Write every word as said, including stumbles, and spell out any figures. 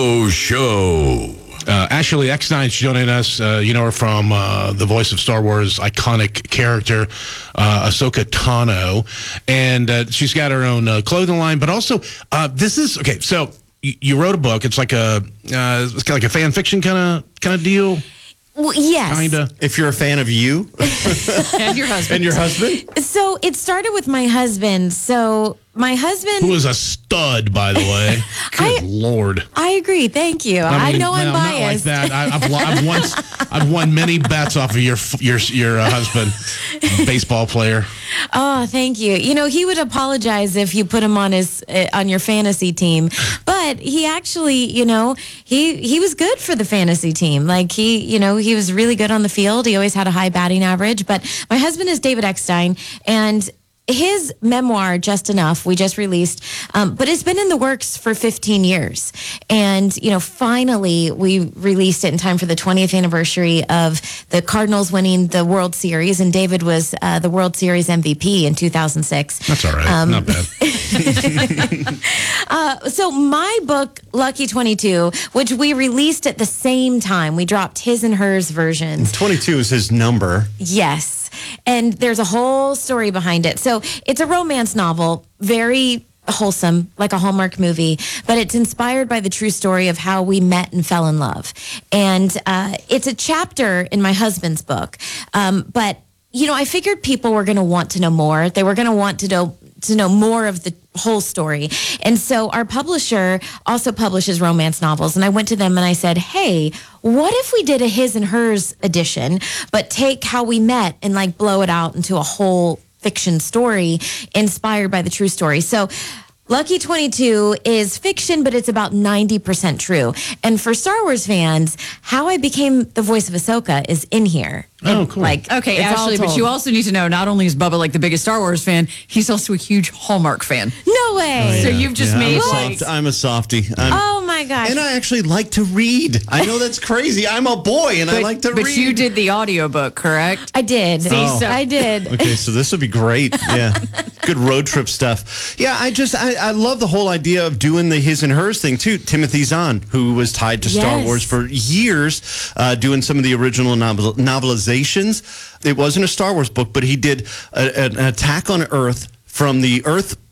Show. Uh, Ashley Eckstein's joining us. Uh, you know her from uh, the voice of Star Wars iconic character, uh, Ahsoka Tano. And uh, she's got her own uh, clothing line, but also uh, this is, okay, so you, you wrote a book. It's like a, uh, it's kind of like a fan fiction kind of kind of deal. Well, yes. Kinda. If you're a fan of you. And your husband. And your husband. So it started with my husband. So my husband... Who is a stud, by the way. Good I, Lord. I agree. Thank you. I, I mean, know I'm no, biased. Not like that. I, I've, I've, won, I've won many bets off of your your your uh, husband, baseball player. Oh, thank you. You know, he would apologize if you put him on his uh, on your fantasy team, but he actually, you know, he he was good for the fantasy team. Like he, you know, he was really good on the field. He always had a high batting average. But my husband is David Eckstein, and his memoir, Just Enough, we just released, um, but it's been in the works for fifteen years. And, you know, finally we released it in time for the twentieth anniversary of the Cardinals winning the World Series. And David was uh, the World Series M V P in two thousand six. That's all right. Um, Not bad. uh, so my book, Lucky twenty-two, which we released at the same time, we dropped his and hers versions. twenty-two is his number. Yes. And there's a whole story behind it. So it's a romance novel, very wholesome, like a Hallmark movie, but it's inspired by the true story of how we met and fell in love. And uh, it's a chapter in my husband's book. Um, but, you know, I figured people were going to want to know more. They were going to want to know to know more of the whole story. And so our publisher also publishes romance novels. And I went to them and I said, hey, what if we did a his and hers edition, but take how we met and like blow it out into a whole fiction story inspired by the true story. So Lucky twenty-two is fiction, but it's about ninety percent true. And for Star Wars fans, how I became the voice of Ahsoka is in here. Oh, cool. Like, Okay, it's all Ashley, but told. you also need to know, not only is Bubba like the biggest Star Wars fan, he's also a huge Hallmark fan. No way. So you've just Yeah, made I'm a, like... soft, I'm a softie. I'm, Oh my gosh. and I actually like to read. I know that's crazy. I'm a boy and I But, like to but read. you did the audiobook, correct? I did. Oh. so- I did. Okay, so this would be great. Yeah. Good road trip stuff. Yeah, I just, I, I love the whole idea of doing the his and hers thing, too. Timothy Zahn, who was tied to Star Yes. Wars for years, uh, doing some of the original novel- novelizations. It wasn't a Star Wars book, but he did a, a, an attack on Earth from the Earth